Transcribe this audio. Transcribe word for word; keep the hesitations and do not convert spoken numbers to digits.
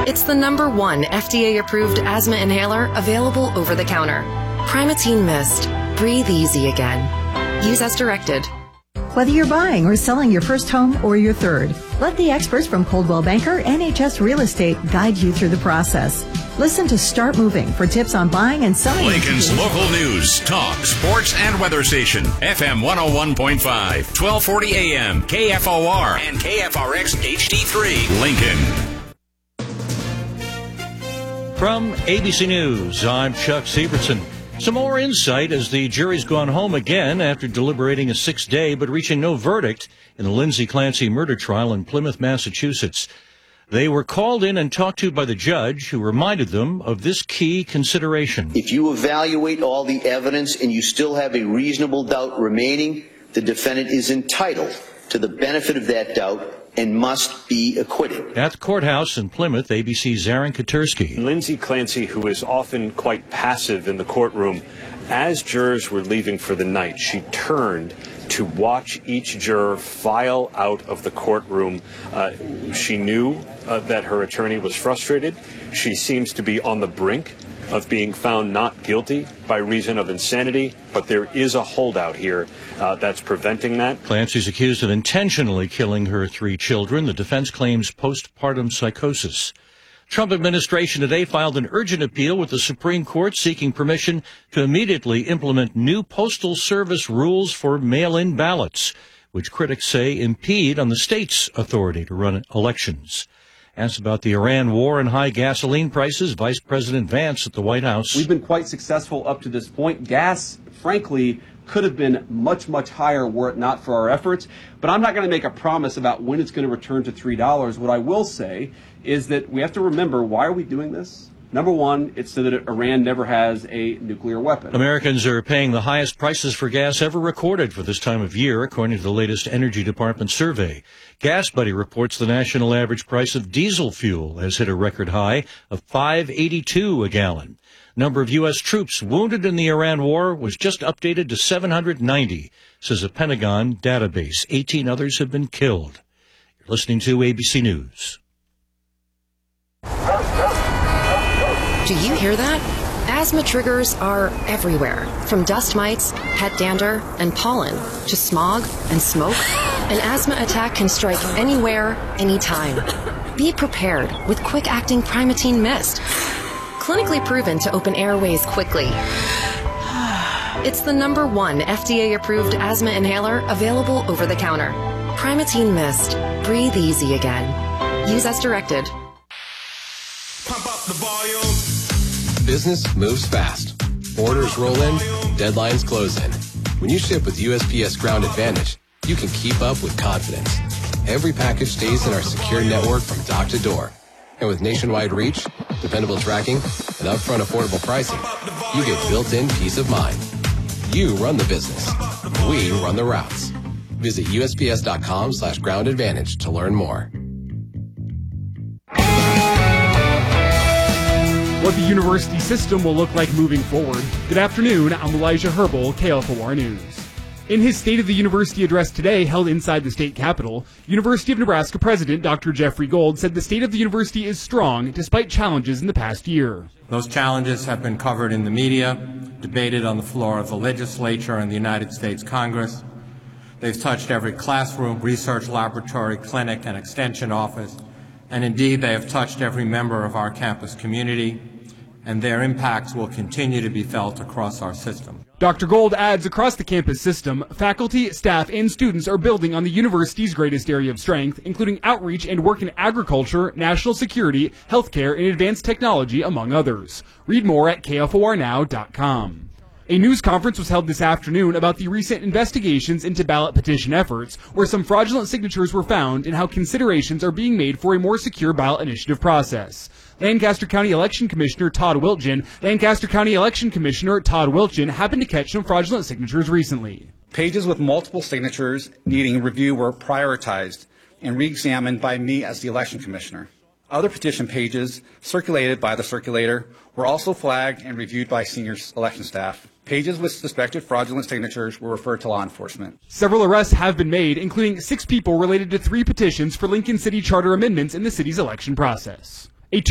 It's the number one F D A-approved asthma inhaler available over the counter. Primatene Mist. Breathe easy again. Use as directed. Whether you're buying or selling your first home or your third, let the experts from Coldwell Banker N H S Real Estate guide you through the process. Listen to Start Moving for tips on buying and selling. Lincoln's local news, talk, sports, and weather station. F M one oh one point five, twelve forty A M, K F O R, and K F R X H D three, Lincoln. From A B C News, I'm Chuck Sievertson. Some more insight as the jury's gone home again after deliberating a sixth day but reaching no verdict in the Lindsay Clancy murder trial in Plymouth, Massachusetts. They were called in and talked to by the judge, who reminded them of this key consideration. If you evaluate all the evidence and you still have a reasonable doubt remaining, the defendant is entitled to the benefit of that doubt and must be acquitted. At the courthouse in Plymouth, A B C's Aaron Katersky. Lindsay Clancy, who is often quite passive in the courtroom, as jurors were leaving for the night, she turned to watch each juror file out of the courtroom. Uh, she knew uh, that her attorney was frustrated. She seems to be on the brink of being found not guilty by reason of insanity, but there is a holdout here uh, that's preventing that. Clancy's accused of intentionally killing her three children. The defense claims postpartum psychosis. Trump administration today filed an urgent appeal with the Supreme Court seeking permission to immediately implement new Postal Service rules for mail-in ballots, which critics say impede on the state's authority to run elections. Asked about the Iran war and high gasoline prices, Vice President Vance at the White House. We've been quite successful up to this point. Gas, frankly, could have been much, much higher were it not for our efforts. But I'm not going to make a promise about when it's going to return to three dollars. What I will say is that we have to remember, why are we doing this? Number one, it's so that Iran never has a nuclear weapon. Americans are paying the highest prices for gas ever recorded for this time of year, according to the latest Energy Department survey. GasBuddy reports the national average price of diesel fuel has hit a record high of five eighty-two a gallon. Number of U S troops wounded in the Iran war was just updated to seven hundred ninety, says a Pentagon database. eighteen others have been killed. You're listening to A B C News. Do you hear that? Asthma triggers are everywhere, from dust mites, pet dander, and pollen, to smog and smoke. An asthma attack can strike anywhere, anytime. Be prepared with quick-acting Primatene Mist. Clinically proven to open airways quickly. It's the number one F D A-approved asthma inhaler available over the counter. Primatene Mist. Breathe easy again. Use as directed. Pump up the volume. Business moves fast. Orders roll in, deadlines close in. When you ship with U S P S Ground Advantage, you can keep up with confidence. Every package stays in our secure network from dock to door. And with nationwide reach, dependable tracking, and upfront affordable pricing, you get built-in peace of mind. You run the business. We run the routes. Visit U S P S dot com slash ground advantage to learn more. What the university system will look like moving forward. Good afternoon, I'm Elijah Herbal, K F O R News. In his State of the University address today, held inside the state capitol, University of Nebraska President Doctor Jeffrey Gold said the state of the university is strong despite challenges in the past year. Those challenges have been covered in the media, debated on the floor of the legislature and the United States Congress. They've touched every classroom, research laboratory, clinic, and extension office, and indeed they have touched every member of our campus community, and their impacts will continue to be felt across our system. Doctor Gold adds across the campus system, faculty, staff, and students are building on the university's greatest area of strength, including outreach and work in agriculture, national security, healthcare, and advanced technology, among others. Read more at K F O R now dot com. A news conference was held this afternoon about the recent investigations into ballot petition efforts, where some fraudulent signatures were found and how considerations are being made for a more secure ballot initiative process. Lancaster County Election Commissioner Todd Wilchin, Lancaster County Election Commissioner Todd Wilchin happened to catch some fraudulent signatures recently. Pages with multiple signatures needing review were prioritized and re-examined by me as the election commissioner. Other petition pages circulated by the circulator were also flagged and reviewed by senior election staff. Pages with suspected fraudulent signatures were referred to law enforcement. Several arrests have been made, including six people related to three petitions for Lincoln City Charter amendments in the city's election process.